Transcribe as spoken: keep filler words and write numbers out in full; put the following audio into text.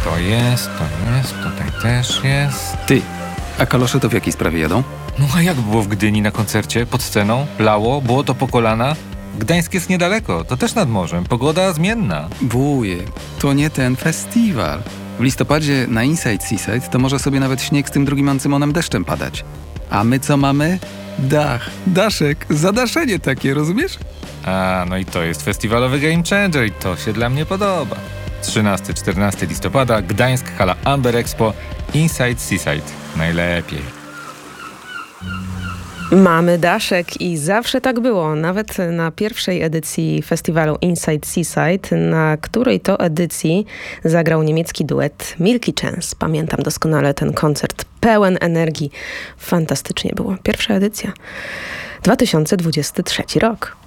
To jest, to jest, tutaj też jest. Ty, a kalosze to w jakiej sprawie jadą? No a jak było w Gdyni na koncercie? Pod sceną? Lało? Było to po kolana? Gdańsk jest niedaleko, to też nad morzem. Pogoda zmienna. Wuje, to nie ten festiwal. W listopadzie na Inside Seaside to może sobie nawet śnieg z tym drugim ancymonem deszczem padać. A my co mamy? Dach, daszek, zadaszenie takie, rozumiesz? A, no i to jest festiwalowy game changer i to się dla mnie podoba. trzynastego czternastego listopada, Gdańsk, hala Amber Expo, Inside Seaside. Najlepiej. Mamy daszek i zawsze tak było. Nawet na pierwszej edycji festiwalu Inside Seaside, na której to edycji zagrał niemiecki duet Milky Chance. Pamiętam doskonale ten koncert, pełen energii. Fantastycznie było. Pierwsza edycja. dwa tysiące dwudziesty trzeci rok.